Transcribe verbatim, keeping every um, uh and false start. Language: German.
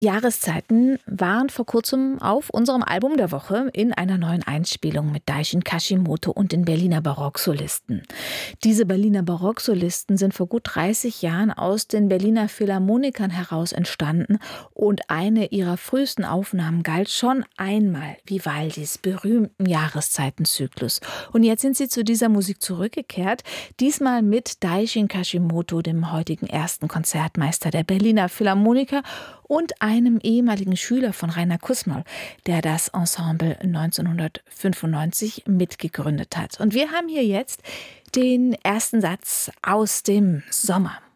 Jahreszeiten waren vor kurzem auf unserem Album der Woche in einer neuen Einspielung mit Daishin Kashimoto und den Berliner Barocksolisten. Diese Berliner Barocksolisten sind vor gut dreißig Jahren aus den Berliner Philharmonikern heraus entstanden und eine ihrer frühesten Aufnahmen galt schon einmal Vivaldis berühmten Jahreszeitenzyklus. Und jetzt sind sie zu dieser Musik zurückgekehrt, diesmal mit Daishin Kashimoto, dem heutigen ersten Konzertmeister der Berliner Philharmoniker und einem ehemaligen Schüler von Rainer Kussmaul, der das Ensemble neunzehnhundertfünfundneunzig mitgegründet hat. Und wir haben hier jetzt den ersten Satz aus dem Sommer.